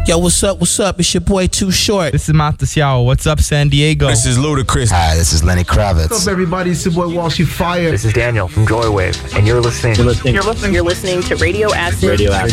Yo, what's up? What's up? It's your boy Too Short. This is Matasiao. What's up, San Diego? This is Ludacris. Hi, this is Lenny Kravitz. What's up, everybody? It's your boy Walshy Fire. This is Daniel from Joywave, and you're listening. You're listening to Radio Acid.